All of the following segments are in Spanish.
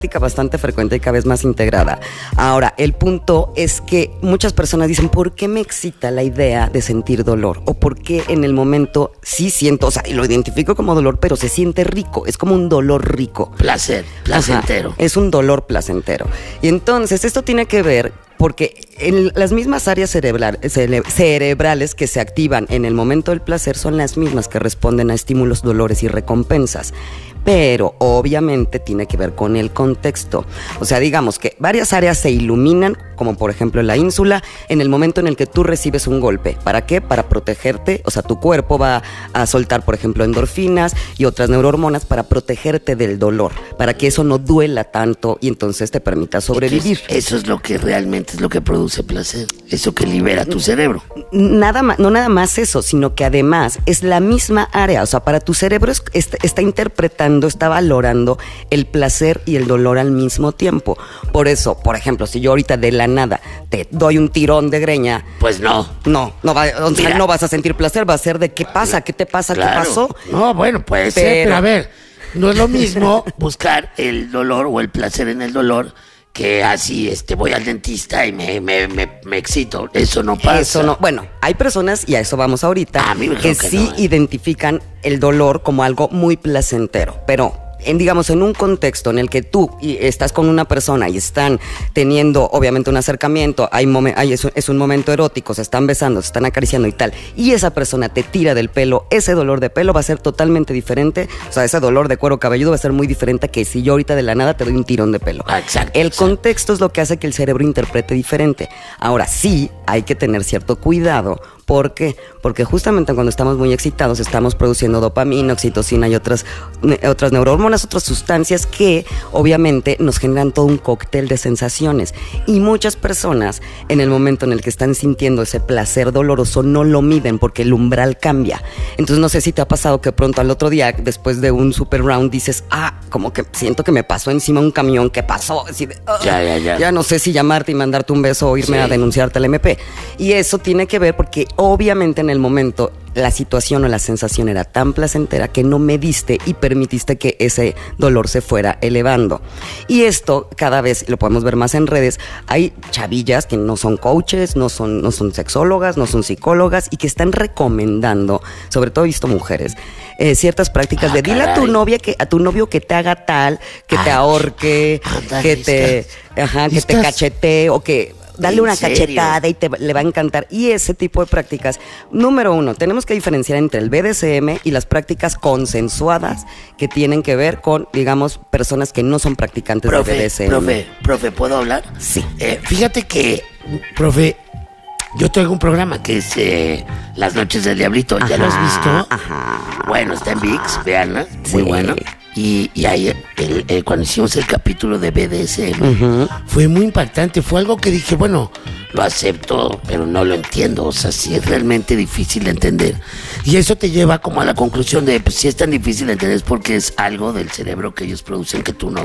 bastante frecuente y cada vez más integrada. Ahora, el punto es que muchas personas dicen, ¿por qué me excita la idea de sentir dolor? O ¿por qué en el momento sí siento, o sea, lo identifico como dolor, pero se siente rico, es como un dolor rico. Placer, placentero. Ajá, es un dolor placentero. Y entonces esto tiene que ver porque en las mismas áreas cerebrales que se activan en el momento del placer son las mismas que responden a estímulos, dolores y recompensas. Pero obviamente tiene que ver con el contexto. O sea, digamos que varias áreas se iluminan, como por ejemplo la ínsula, en el momento en el que tú recibes un golpe. ¿Para qué? Para protegerte. O sea, tu cuerpo va a soltar, por ejemplo, endorfinas y otras neurohormonas para protegerte del dolor, para que eso no duela tanto y entonces te permita sobrevivir. Eso es lo que realmente es lo que produce placer. Eso que libera tu cerebro. Nada más, no nada más eso, sino que además es la misma área. O sea, para tu cerebro está interpretando, está valorando el placer y el dolor al mismo tiempo. Por eso, por ejemplo, si yo ahorita de la nada te doy un tirón de greña, pues no vas a sentir placer, va a ser de ¿qué pasa? ¿Qué te pasa? Claro. ¿Qué pasó? No, bueno, puede ser, pero a ver, no es lo mismo buscar el dolor o el placer en el dolor que así voy al dentista y me excito. Eso no pasa. Eso no. Bueno, hay personas, y a eso vamos ahorita, que sí no, identifican el dolor como algo muy placentero, pero digamos, en un contexto en el que tú estás con una persona y están teniendo, obviamente, un acercamiento, es un momento erótico, se están besando, se están acariciando y tal, y esa persona te tira del pelo, ese dolor de pelo va a ser totalmente diferente. O sea, ese dolor de cuero cabelludo va a ser muy diferente que si yo ahorita de la nada te doy un tirón de pelo. Exacto. El contexto es lo que hace que el cerebro interprete diferente. Ahora, sí hay que tener cierto cuidado. ¿Por qué? Porque justamente cuando estamos muy excitados estamos produciendo dopamina, oxitocina y otras neurohormonas, otras sustancias que obviamente nos generan todo un cóctel de sensaciones. Y muchas personas en el momento en el que están sintiendo ese placer doloroso no lo miden porque el umbral cambia. Entonces no sé si te ha pasado que pronto al otro día, después de un super round, dices, como que siento que me pasó encima un camión, ¿qué pasó? Así de, ya no sé si llamarte y mandarte un beso o irme a denunciarte al MP. Y eso tiene que ver porque obviamente en el momento la situación o la sensación era tan placentera que no mediste y permitiste que ese dolor se fuera elevando. Y esto cada vez lo podemos ver más en redes. Hay chavillas que no son coaches, no son sexólogas, no son psicólogas y que están recomendando, sobre todo he visto mujeres, ciertas prácticas de dile a tu novia a tu novio que te haga tal, que te ahorque, que te cachetee o que dale una cachetada y le va a encantar. Y ese tipo de prácticas, número uno, tenemos que diferenciar entre el BDSM y las prácticas consensuadas que tienen que ver con, digamos, personas que no son practicantes de BDSM. Profe, ¿puedo hablar? Sí. Fíjate que, profe, yo tengo un programa que es Las Noches del Diablito. ¿Ya lo has visto? Ajá. Bueno, está en ViX, veanla, muy Sí. bueno. Y ahí cuando hicimos el capítulo de BDSM, fue muy impactante. Fue algo que dije, bueno, lo acepto, pero no lo entiendo. O sea, sí es realmente difícil de entender. Y eso te lleva como a la conclusión de, pues si es tan difícil de entender es porque es algo del cerebro que ellos producen que tú no.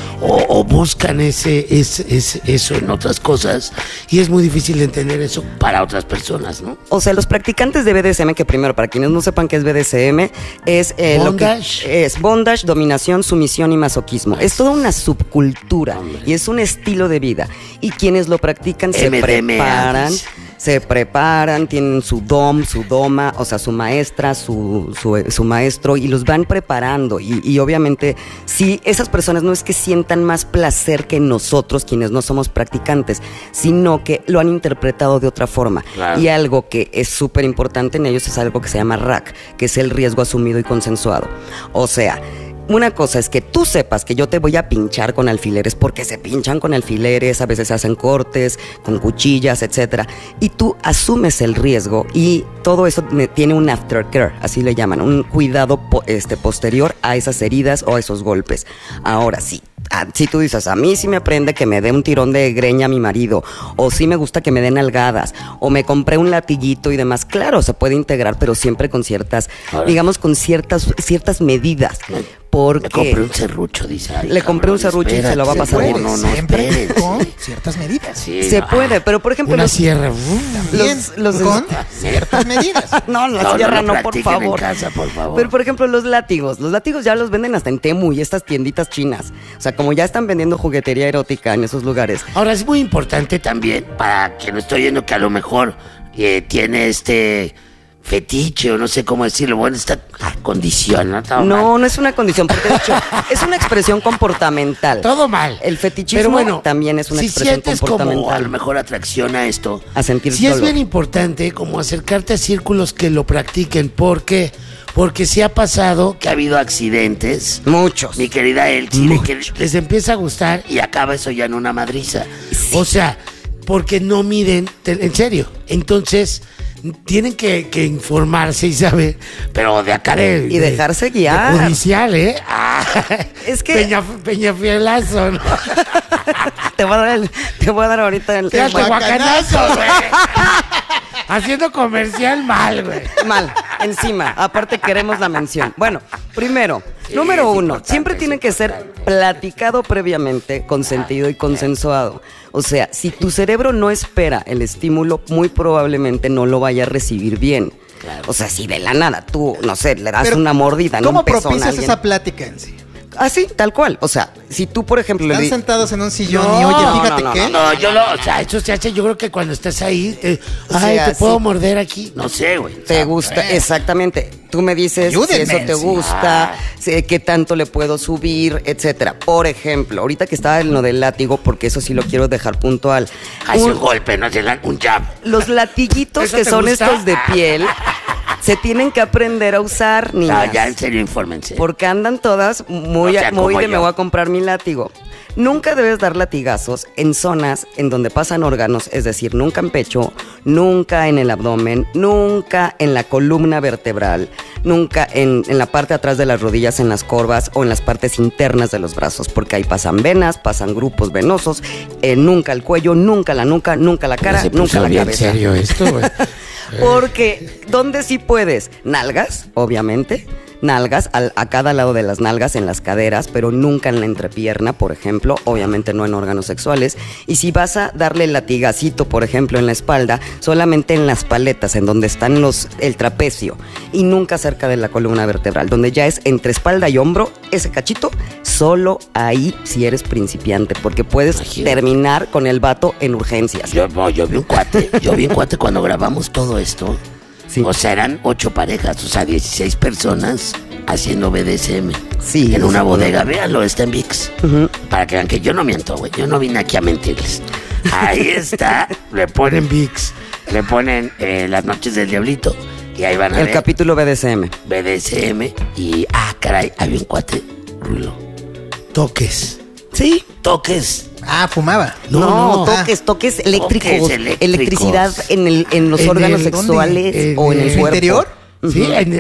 O buscan eso en otras cosas. Y es muy difícil de entender eso para otras personas, ¿no? O sea, los practicantes de BDSM, que primero, para quienes no sepan qué es BDSM, es lo que es bondage, dominación, sumisión y masoquismo. Es toda una subcultura y es un estilo de vida. Y quienes lo practican se preparan, tienen su doma, o sea, su maestra, su maestro, y los van preparando. Y obviamente, sí, esas personas no es que sientan más placer que nosotros, quienes no somos practicantes, sino que lo han interpretado de otra forma. Claro. Y algo que es súper importante en ellos es algo que se llama RAC, que es el riesgo asumido y consensuado. O sea, una cosa es que tú sepas que yo te voy a pinchar con alfileres, porque se pinchan con alfileres, a veces se hacen cortes con cuchillas, etcétera, y tú asumes el riesgo y todo eso tiene un aftercare, así le llaman, un cuidado posterior a esas heridas o a esos golpes. Ahora sí, si tú dices, a mí sí me prende que me dé un tirón de greña a mi marido, o sí me gusta que me den nalgadas, o me compré un latiguito y demás, claro, se puede integrar, pero siempre con ciertas, digamos, con ciertas medidas. porque Le compré un serrucho, dice. Ay, Le compré un cabrón, serrucho y se lo va a pasar espérate. bien. No, Siempre espérense. con ciertas medidas. Sí, se no, puede, pero por ejemplo Una sierra. También los- con ciertas medidas. no, la No, sierra lo no, por practiquen favor. en casa, por favor. Pero por ejemplo, los látigos ya los venden hasta en Temu y estas tienditas chinas. O sea, como ya están vendiendo juguetería erótica en esos lugares. Ahora es muy importante también para que no estoy viendo que a lo mejor tiene fetiche o no sé cómo decirlo, bueno, esta condición, ¿no? Todo No, mal. no es una condición, porque de hecho es una expresión comportamental. Todo mal. El fetichismo Pero bueno, también es una si expresión sientes como a comportamental. lo mejor atracción a esto, A sentir sí es dolor. bien importante como acercarte a círculos que lo practiquen. ¿Por qué? Porque sí ha pasado que ha habido accidentes. Muchos. Mi querida Elsie, de que Muchos. les empieza a gustar y acaba eso ya en una madriza. Sí. O sea, porque no miden, en serio. Entonces, tienen que informarse y saber, pero de acá de... Y dejarse guiar. de judicial, ¿eh? Ah, Es que- Peñafielazo, ¿no? te voy a dar ahorita el Fíjate, Bueno, guacanazo, güey. Haciendo comercial mal, güey. mal, encima. Aparte queremos la mención. Bueno, primero, número es 1, importante, siempre es tiene que ser importante. platicado previamente, consentido y consensuado. O sea, si tu cerebro no espera el estímulo, muy probablemente no lo vaya a recibir bien. O sea, si de la nada tú, no sé, le das Pero, una mordida en ¿cómo un pezón a propicias alguien. esa plática en sí? Así, tal cual. O sea, si tú, por ejemplo, le Están di- sentados en un sillón No, y oye, fíjate no, que... No, o sea, eso se hace, yo creo que cuando estás ahí, O ay, sea, ¿te puedo sí. morder aquí? No sé, güey. te gusta, exactamente. Tú me dices Ayúdenme, si eso te sí. gusta, qué tanto le puedo subir, etcétera. Por ejemplo, ahorita que estaba en lo del látigo, porque eso sí lo quiero dejar puntual. Hace Un- un golpe, no sé, un jab. los latiguitos ¿Eso que te son gusta? estos de piel se tienen que aprender a usar, No, niñas. ya en serio, infórmense. Porque andan todas muy, No sean muy como de me yo. voy a comprar mi látigo. Nunca debes dar latigazos en zonas en donde pasan órganos, es decir, nunca en pecho, nunca en el abdomen, nunca en la columna vertebral, nunca en la parte de atrás de las rodillas, en las corvas o en las partes internas de los brazos, porque ahí pasan venas, pasan grupos venosos, nunca el cuello, nunca la nuca, nunca la cara, Se puso nunca la bien cabeza. serio esto, güey. Porque, ¿dónde sí puedes? Nalgas, obviamente. Nalgas, a cada lado de las nalgas, en las caderas, pero nunca en la entrepierna, por ejemplo. Obviamente no en órganos sexuales. Y si vas a darle el latigacito, por ejemplo, en la espalda, solamente en las paletas, en donde están el trapecio. Y nunca cerca de la columna vertebral, donde ya es entre espalda y hombro, ese cachito, solo ahí si eres principiante, porque puedes Imagínate. terminar con el vato en urgencias. Yo vi un cuate cuando grabamos todo esto. Sí. O sea, eran 8 parejas, o sea, 16 personas haciendo BDSM. Sí, En una sí. bodega, véanlo, está en VIX. Ujú. Para que vean que yo no miento, güey. Yo no vine aquí a mentirles. Ahí está, le ponen VIX, le ponen Las Noches del Diablito. Y ahí van a El ver capítulo BDSM. BDSM. Y, caray, había un cuate, Rulo. Toques. Sí. Toques. Ah, fumaba. No, Ah. toques eléctricos, Toques eléctricos. electricidad en los En órganos el- sexuales ¿dónde? o en el ¿En su cuerpo. interior? Sí,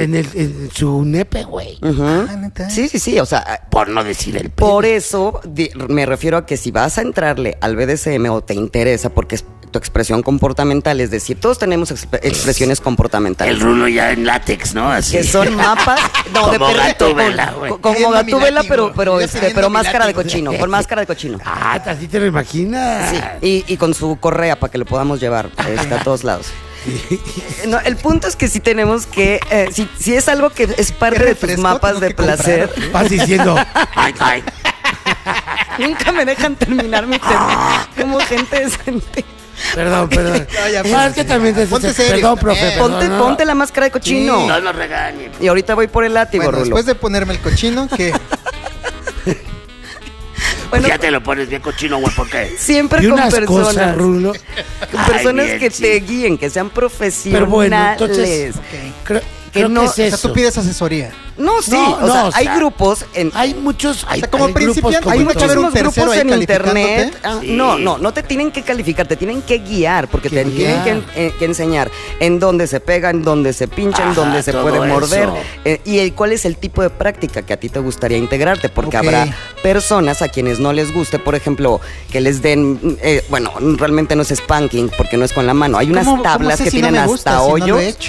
en su nepe, güey. Ujú. Ah, ¿neta? Sí, o sea, Por no decir el pene. por eso me refiero a que si vas a entrarle al BDSM o te interesa, porque es tu expresión comportamental, es decir, todos tenemos expresiones comportamentales. El Rulo ya en látex, ¿no? Así. Que son mapas de Como perrito, Gatúbela, güey. como Pidiendo mi Gatúbela, látigo. pero Yo pidiendo mi máscara de látigo. cochino, con máscara de cochino. Así te lo imaginas. Sí, y con su correa para que lo podamos llevar a todos lados. No, el punto es que sí tenemos que, si es algo que es parte ¿Qué de tus refresco mapas tengo de que comprar? placer, Vas diciendo, ay. nunca me dejan terminar mi tema. Como gente decente. Perdón. No, ya, No, es que también te ponte serio, Perdón, profe. también. perdón, Ponte, no. ponte la máscara de cochino. No nos regañen. Y ahorita voy por el látigo, Bueno, Rulo. después de ponerme el cochino, que Bueno, Ya te lo pones bien cochino, güey, ¿por qué? siempre Y con unas personas. cosas, Rulo. Con Ay, personas bien, que sí. te guíen, que sean profesionales. Pero bueno, entonces, creo no- que es o sea, eso. tú pides asesoría. No, sí, No, o sea, no, o hay sea, grupos en... Hay muchos, hay, O sea, como hay grupos principiante, como Hay tiene que haber muchísimos un tercero grupos ahí en internet. calificándote. Sí. No te tienen que calificar, te tienen que guiar, porque Que te tienen que enseñar en dónde se pega, en dónde se pincha, en Ajá, dónde se todo puede morder, eso. y cuál es el tipo de práctica que a ti te gustaría integrarte, porque Ok. habrá personas a quienes no les guste, por ejemplo, que les den, bueno, realmente no es spanking, porque no es con la mano, hay unas ¿Cómo tablas sé que si no tienen me hasta gusta, si no lo hoyos. he hecho?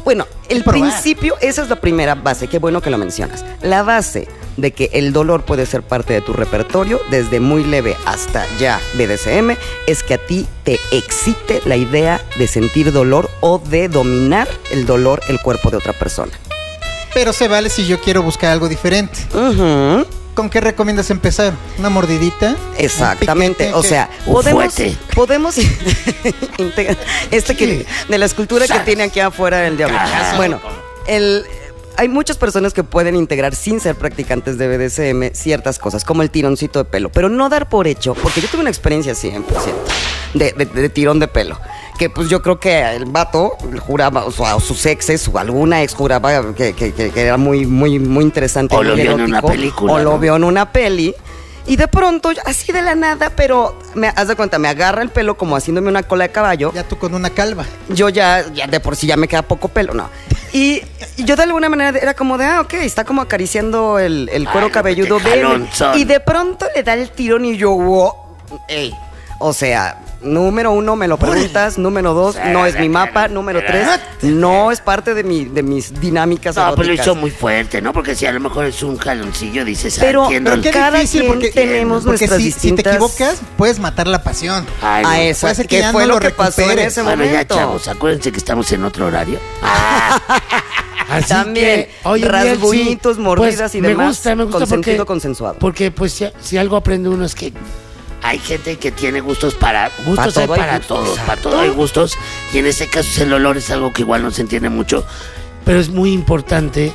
Bueno, el Probar. principio, esa es la primera base, qué bueno que lo mencionas. La base de que el dolor puede ser parte de tu repertorio, desde muy leve hasta ya BDSM, es que a ti te excite la idea de sentir dolor o de dominar el dolor, el cuerpo de otra persona. Pero se vale si yo quiero buscar algo diferente. Ujú. ¿Con qué recomiendas empezar? ¿Una mordidita? Exactamente, ¿Un piquete? o ¿Qué? sea, Un fuete. podemos integrar de la escultura que tiene aquí afuera el diablo. Cachazo. Bueno, hay muchas personas que pueden integrar sin ser practicantes de BDSM ciertas cosas, como el tironcito de pelo, pero no dar por hecho, porque yo tuve una experiencia 100% de tirón de pelo. Que pues yo creo que el vato juraba, o sus exes, o alguna ex juraba que era muy, muy, muy interesante. O lo muy vio en una erótico, película, o lo ¿no? vio en una peli. Y de pronto, así de la nada, pero haz de cuenta, me agarra el pelo como haciéndome una cola de caballo. Ya tú con una calva. Yo ya de por sí ya me queda poco pelo, no. Y yo de alguna manera era como de, ok, está como acariciando el cuero Ay, cabelludo qué de él. jalonzón. Y de pronto le da el tirón y yo, wow, ey. O sea, número 1, me lo preguntas. Número 2, no es mi mapa. Número 3, no es parte de mis dinámicas No, pero lo eróticas. hizo muy fuerte, ¿no? Porque si a lo mejor es un jaloncillo, dices, Pero- entiendo. pero Qué cada difícil quien porque, tenemos porque nuestras si te distintas- equivocas, puedes matar la pasión. Ay, A no. eso, Puede ser que que ya fue no lo lo que pasó en recuperes. ese Bueno, momento. ya, chavos, acuérdense que estamos en otro horario. Así También, oye, rasguñitos, mordidas y demás, Me gusta consentido, porque, consensuado. Porque, pues, si algo aprende uno es que hay gente que tiene gustos Para hay todo hay para gustos, todos, exacto. para todo hay gustos. Y en este caso el olor es algo que igual no se entiende mucho, pero es muy importante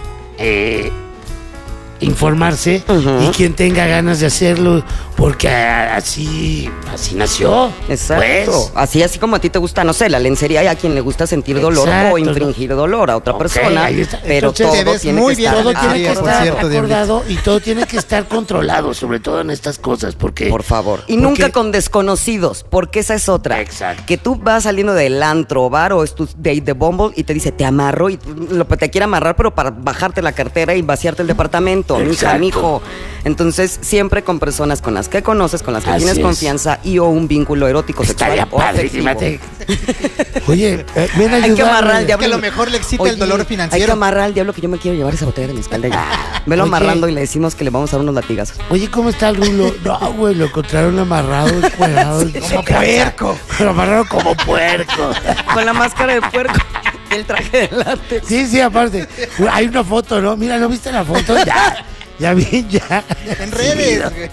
informarse Ujú. y quien tenga ganas de hacerlo, porque así nació. Exacto. Pues. Así como a ti te gusta, no sé, la lencería, hay a quien le gusta sentir dolor Exacto, o infringir dolor a otra Ok, persona, ahí está. pero Entonces, te todo ves tiene muy que bien estar Todo tiene que por estar cierto, acordado y todo tiene que estar controlado, sobre todo en estas cosas, porque por favor. Y porque- nunca con desconocidos, porque esa es otra. Exacto. Que tú vas saliendo del antro o bar o es tu date de Bumble y te dice, te amarro y te quiere amarrar, pero para bajarte la cartera y vaciarte el departamento, mija, Exacto. mijo. Entonces, siempre con personas con las que conoces, con las que Así tienes es. confianza y o un vínculo erótico, estaría sexual o padre. afectivo. Imagínate. Oye, ven a Hay que ayudarme. amarrar al diablo. Que a lo mejor le excita el dolor financiero. Hay que amarrar al diablo que yo me quiero llevar esa botella de mezcal de allá. Velo Oye. amarrando y le decimos que le vamos a dar unos latigazos. Oye, ¿cómo está el rulo? No, güey, lo encontraron amarrado, encuerado. Como puerco. Lo amarraron como puerco. Con la máscara de puerco y el traje de látex. Sí, aparte. Hay una foto, ¿no? Mira, ¿no viste la foto? Ya vi, ya. En redes. güey.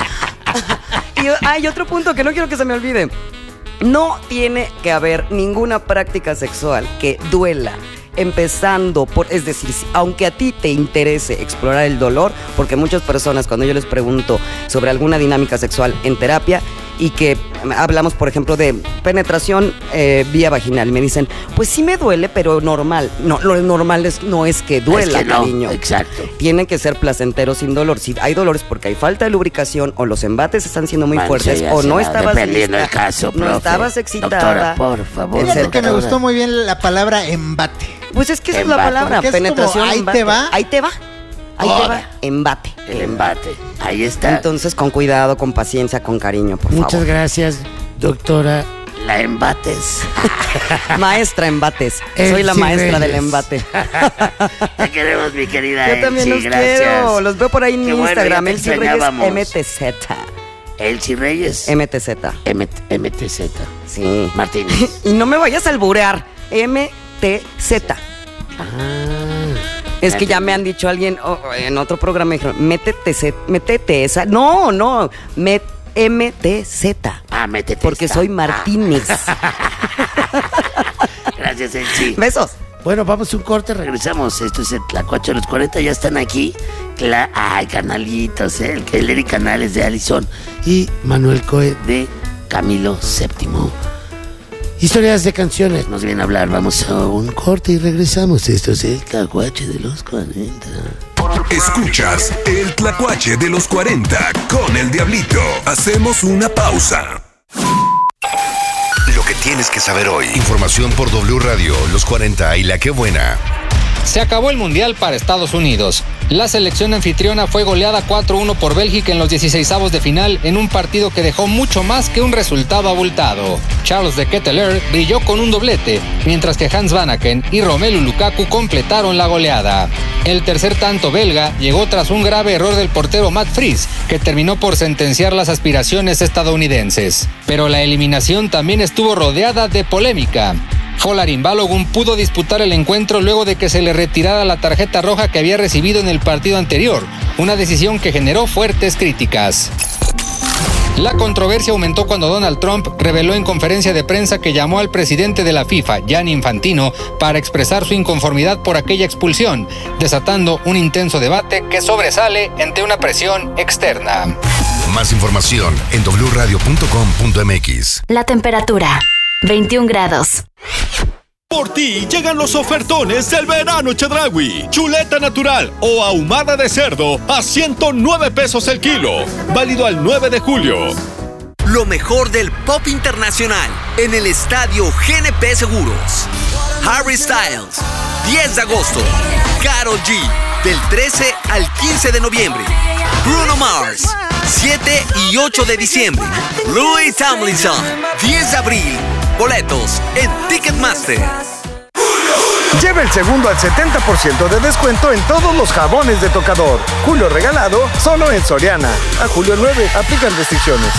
Y hay otro punto que no quiero que se me olvide. No tiene que haber ninguna práctica sexual que duela. Empezando por, es decir, aunque a ti te interese explorar el dolor, porque muchas personas cuando yo les pregunto sobre alguna dinámica sexual en terapia y que hablamos, por ejemplo, de penetración vía vaginal, me dicen, pues sí me duele, pero normal. No, lo normal no es que duela, Es que no, cariño. exacto. Tiene que ser placentero sin dolor. Si hay dolores porque hay falta de lubricación o los embates están siendo muy Man, fuertes ya o no será, estabas dependiendo lista, del caso, no profe. estabas excitada. Doctora, por favor. Fíjate que me doctora. gustó muy bien la palabra embate. Pues es que esa es la Embate. palabra, Porque es penetración, como, ahí embate. te va. Ahí te va. Ahí te Ahora. va, embate. El embate. Ahí está. Entonces, con cuidado, con paciencia, con cariño, por Muchas favor. gracias, doctora. La embates. Maestra embates. El Soy la maestra Reyes. del embate. Te queremos, mi querida Yo también Elsie, los gracias. quiero. Los veo por ahí en Qué bueno, Instagram. ya te Elsie Reyes extrañábamos. MTZ. Elsie Reyes. MTZ. MTZ. Sí. Martínez. Y no me vayas a alburear. MTZ. Es que ya me han dicho alguien en otro programa, me dijeron, métete esa. No, MTZ. Métete. Porque esta. soy Martínez. Gracias, Elsie. Besos. Bueno, vamos a un corte, regresamos. Esto es el Tlacuache de los 40, ya están aquí. Ay, canalitos, el Eric Canales de Allison y Manuel Coe de Camilo VII. Historias de canciones nos vienen a hablar. Vamos a un corte y regresamos. Esto es el Tlacuache de los 40. Escuchas el Tlacuache de los 40 con el Diablito. Hacemos una pausa. Lo que tienes que saber hoy. Información por W Radio, Los 40 y La Qué Buena. Se acabó el Mundial para Estados Unidos. La selección anfitriona fue goleada 4-1 por Bélgica en los 16avos de final en un partido que dejó mucho más que un resultado abultado. Charles de Ketelaere brilló con un doblete, mientras que Hans Vanaken y Romelu Lukaku completaron la goleada. El tercer tanto belga llegó tras un grave error del portero Matt Fries, que terminó por sentenciar las aspiraciones estadounidenses. Pero la eliminación también estuvo rodeada de polémica. Folarin Balogun pudo disputar el encuentro luego de que se le retirara la tarjeta roja que había recibido en el partido anterior, una decisión que generó fuertes críticas. La controversia aumentó cuando Donald Trump reveló en conferencia de prensa que llamó al presidente de la FIFA, Gianni Infantino, para expresar su inconformidad por aquella expulsión, desatando un intenso debate que sobresale ante una presión externa. Más información en wradio.com.mx. La temperatura, 21 grados. Por ti llegan los ofertones del verano Chedraui. Chuleta natural o ahumada de cerdo a 109 pesos el kilo. Válido al 9 de julio. Lo mejor del pop internacional en el estadio GNP Seguros. Harry Styles, 10 de agosto. Karol G, del 13 al 15 de noviembre. Bruno Mars, 7 y 8 de diciembre. Louis Tomlinson, 10 de abril. Boletos en Ticketmaster. Lleva el segundo al 70% de descuento en todos los jabones de tocador. Julio regalado solo en Soriana. A julio 9, aplican restricciones.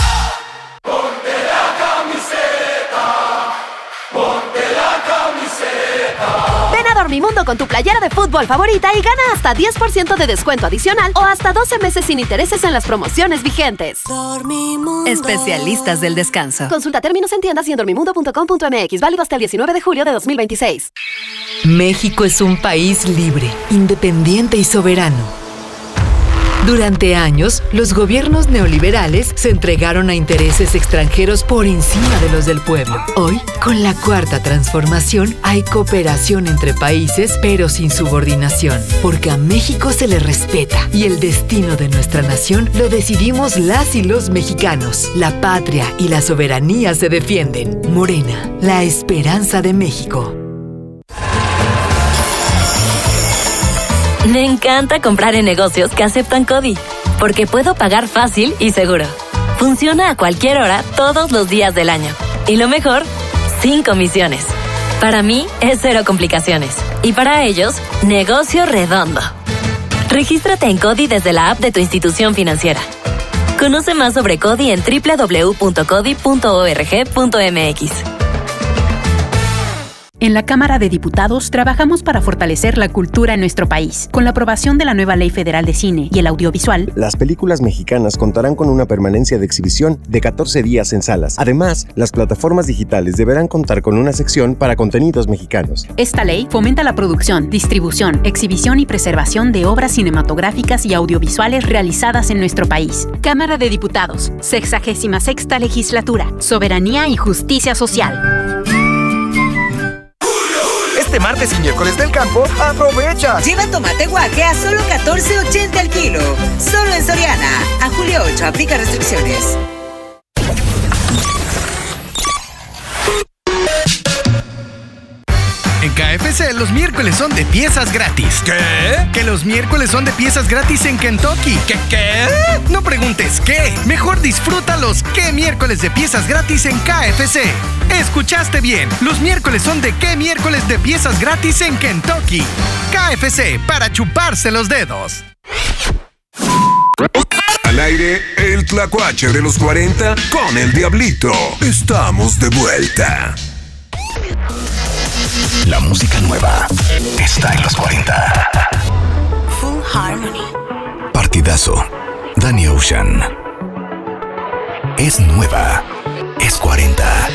Ven a Dormimundo con tu playera de fútbol favorita y gana hasta 10% de descuento adicional o hasta 12 meses sin intereses en las promociones vigentes. Dormimundo. Especialistas del descanso. Consulta términos en tiendas y en dormimundo.com.mx. Válido hasta el 19 de julio de 2026. México es un país libre, independiente y soberano. Durante años, los gobiernos neoliberales se entregaron a intereses extranjeros por encima de los del pueblo. Hoy, con la Cuarta Transformación, hay cooperación entre países, pero sin subordinación, porque a México se le respeta y el destino de nuestra nación lo decidimos las y los mexicanos. La patria y la soberanía se defienden. Morena, la esperanza de México. Me encanta comprar en negocios que aceptan CODI, porque puedo pagar fácil y seguro. Funciona a cualquier hora, todos los días del año. Y lo mejor, sin comisiones. Para mí, es cero complicaciones. Y para ellos, negocio redondo. Regístrate en CODI desde la app de tu institución financiera. Conoce más sobre CODI en www.codi.org.mx. En la Cámara de Diputados trabajamos para fortalecer la cultura en nuestro país. Con la aprobación de la nueva Ley Federal de Cine y el Audiovisual, las películas mexicanas contarán con una permanencia de exhibición de 14 días en salas. Además, las plataformas digitales deberán contar con una sección para contenidos mexicanos. Esta ley fomenta la producción, distribución, exhibición y preservación de obras cinematográficas y audiovisuales realizadas en nuestro país. Cámara de Diputados, 66ª Legislatura, Soberanía y Justicia Social. Este martes y miércoles del campo, aprovecha. Lleva tomate guaje a solo $14.80 el kilo. Solo en Soriana. A julio 8, aplica restricciones. En KFC los miércoles son de piezas gratis. ¿Qué? Que los miércoles son de piezas gratis en Kentucky. ¿Qué? No preguntes qué. Mejor disfruta los qué miércoles de piezas gratis en KFC. Escuchaste bien. Los miércoles son de qué miércoles de piezas gratis en Kentucky. KFC, para chuparse los dedos. Al aire, el tlacuache de los 40 con el Diablito. Estamos de vuelta. La música nueva está en los 40. Full Harmony. Partidazo. Danny Ocean. Es nueva. Es 40.